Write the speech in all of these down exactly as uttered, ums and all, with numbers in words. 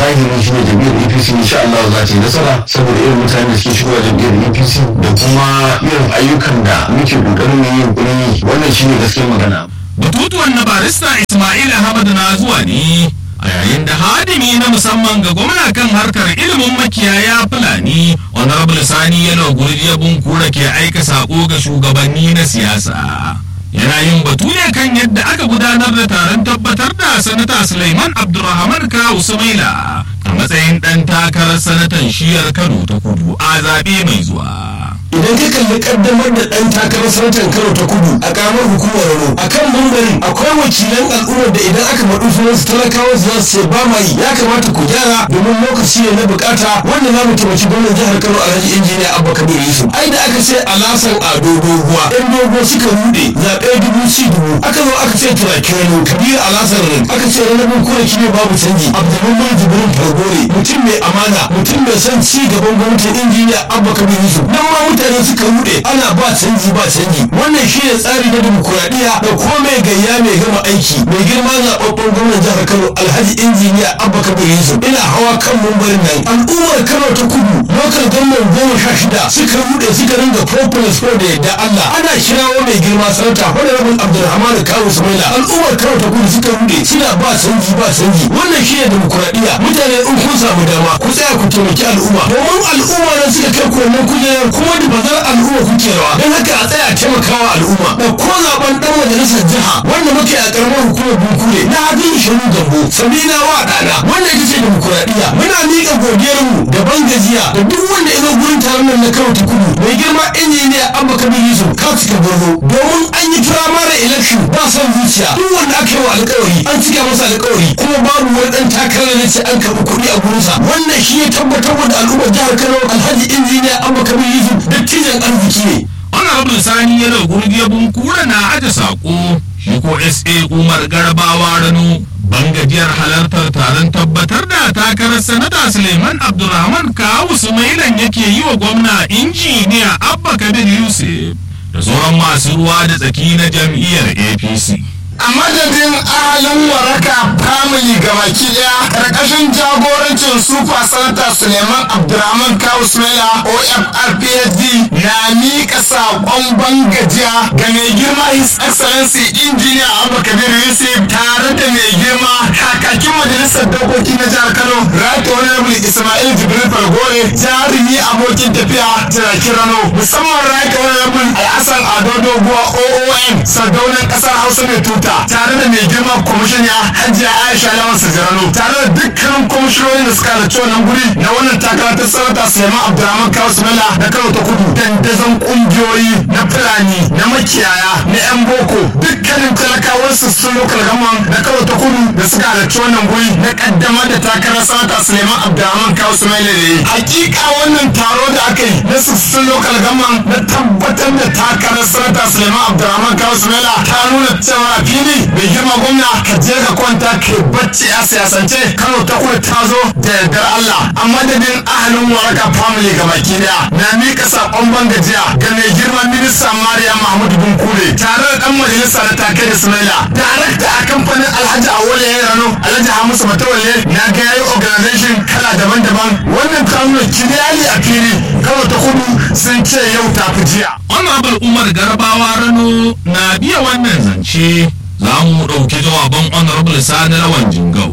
zahiri shi ne jam'iyyar A P C insha Allah za ta yi nasara saboda irin mutanen da suke shigowa jam'iyyar A P C da kuma irin ayyukan da muke kokarin yin kuri wannan shi ne gaskiyar magana. Batutuwan na barista Ismail Ahmad na zuwa ne a yayin da hadimi na musamman ga gwamna kan harkar ilimin makiyaya Fulani Honorable Sani Yalo Gurjiya Bunkura ke aika sako ga shugabanni na siyasa. Yana yin batu ne kan yadda aka gudanar da taron tabbatar da sanata Suleiman Abdulrahman Kawu Sumaila a matsayin ɗan takarar sanatan shiyar Kano ta Kudu a zaɓe mai zuwa. Idan ka kalli kaddamar da ɗan takarar sanatan Kano ta Kudu a ƙaramar hukumar Rano a kan mambarin akwai wakilan al'ummar da idan aka faɗi sunan su talakawa za su ce ba ma yi ya kamata ku gyara domin lokaci ne na bukata wanda za mu taimaki gwamnan jihar Kano Alhaji Injiniya Abba Kabir Yusuf. Ai da aka ce alasan ado doguwa ɗan dogo suka rude zaɓe dubu ci dubu aka zo aka ce turakirano Kabir alasan rin aka ce ranabin kuraki ne babu canji Abdulrahman Jibrin Fargore mutum mai amana mutum mai son ci gaban gwamnatin Injiniya Abba Kabir Yusuf nan ma mutane suka rude ana ba canji ba canji wannan shi ne tsari na dimokuraɗiyya da kuma mai gayya mai gama aiki mai girma zaɓaɓɓen gwamnan jihar Kano Alhaji Injiniya Abba Kabir Yusuf ina hawa kan mumbarin nan al'ummar Kano ta Kudu lokal gwamnan goma sha shida suka rude suka ringa propolis ko da yadda Allah ana kirawo mai girma sarauta Honorable Abdulrahman Kawu Sumaila al'ummar Kano ta Kudu suka rude suna ba canji ba canji wannan shi ne dimokuraɗiyya mutane in kun samu dama ku tsaya ku taimaki al'umma domin al'umma nan suka kai ku wannan kujerar kuma da bazar al'umma kuke rawa don haka a tsaya taimakawa al'umma da ko zaben dan majalisar jiha wanda muke a karamar hukumar Bunkure na hadin shirin gambo sabina wa dana wannan ita ce dimokuraɗiyya muna miƙa godiyar mu da ban gajiya da duk wanda ya zo gurin taron nan na Kano ta Kudu mai girma Injiniya Abba Kabir Yusuf ka cika gozo domin an yi primary election ba son zuciya duk wanda aka yi wa alƙawari an cika masa alƙawari kuma babu wani dan takarar da ce an karɓi kuɗi a gurinsa wannan shi ya tabbatar da al'ummar jihar Kano Alhaji Injiniya Abba Kabir Yusuf dattijan arziki ne. Honorable Sani Yalo Gurjiya Bunkura na aje sako shi ko S A Umar Garbawa Rano bangajiyar halartar taron tabbatar da takarar sanata Suleiman Abdulrahman Kawu Sumailan yake yi wa gwamna Injiniya Abba Kabir Yusuf da sauran masu ruwa da tsaki na jam'iyyar A P C. A madadin ahalin waraka family gabaki daya karkashin jagorancin super sanata Suleiman Abdulrahman Kawu Sumaila O F R P H D na miƙa saƙon bangajiya ga mai girma His Excellency Injiniya Abba Kabir Yusuf tare da mai girma kakakin majalisar dokoki na jihar Kano Right Honorable Ismail Jibrin Fargore jarumi abokin tafiya Tirakin Rano musamman Right Honorable Alhassan Ado Doguwa O O N sardaunan ƙasar Hausa mai tuta tare da mai girma kwamishiniya Hajiya Aisha Lawan Sajarano tare da dukkan kwamishinoni da suka halarci wannan guri na wannan takara ta sanata Suleiman Abdulrahman Kawu Sumaila na Kano ta Kudu dandazon kungiyoyi na Fulani na makiyaya na yan boko dukkanin talakawar sassun lokal gaman na Kano ta Kudu da suka halarci wannan guri na kaddamar da takarar sanata Suleiman Abdulrahman Kawu Sumaila da yi hakika wannan taro da aka yi na sassun lokal gaman na tabbatar da takarar sanata Suleiman Abdulrahman Kawu Sumaila ta nuna cewa fili mai girma gwamna ka je ka kwanta ka bacci a siyasance Kano ta Kudu ta zo da yardar Allah a madadin ahalin waraka family gabaki daya na mika sakon bangajiya ga mai girma minista Mariya Mahmud Bunkure tare da dan majalisa na take da Sumaila darakta a kamfanin Alhaji Awole Rano Alhaji Hamisu Matawalle na ga yayi organization kala daban-daban wannan kano kiriyali a fili Kano ta Kudu sun ce yau ta fi jiya. Honorable Umar Garbawa Rano na biya wannan zance za mu ɗauki jawaban Honorable Sani Lawan Jingau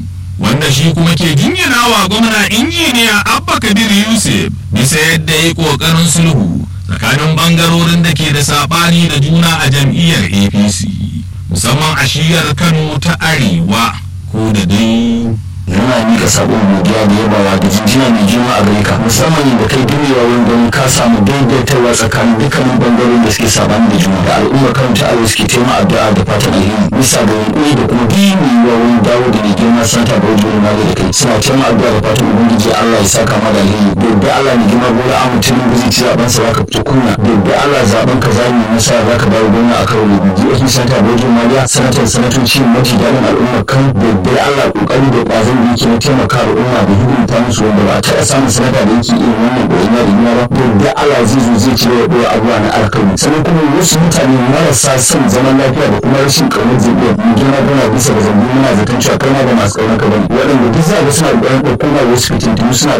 wanda shi kuma ke jingina wa gwamna Injiniya Abba Kabir Yusuf bisa yadda ya yi ƙoƙarin sulhu tsakanin ɓangarorin da ke da saɓani da juna a jam'iyyar A P C musamman a shiyar Kano ta Arewa ko da dai yana mika sabon godiya da yabawa da jinjina mai girma a gare ka musamman da kai durewa wurin ka samu daidaitawa tsakanin dukkanin bangarorin da suke sabani da juna da al'ummar Kano ta Arewa suke taima addu'a da fatan alheri bisa ga yunkuri da kuma biyewa wurin dawo da mai girma santa da wajen na da kai suna taima addu'a da fatan ubangiji Allah ya saka ma da alheri da Allah mai girma gora a mutumin guzi ci zaben sa zaka fito kuna da Allah zaben ka zai nasara zaka dawo gwamna a Kano da wajen santa da wajen na sanatan sanatoci maji dalin al'ummar Kano da Allah kokari da ƙwazon da yake na taimaka al'umma da hidimta musu wanda ba a taɓa samun sanata da yake irin wannan ɗoyina da yunwa ba da Allah zai zo zai ci da ɗora abubuwa na alkhairi sannan kuma wasu mutane marasa son zaman lafiya da kuma rashin ƙaunar jam'iyyar mu gina gana bisa ga zambi muna zaton cewa kai ma ba masu ƙaunar ka bane waɗanda duk za ga suna ƙoƙarin ɗauko ma wasu fitintunu suna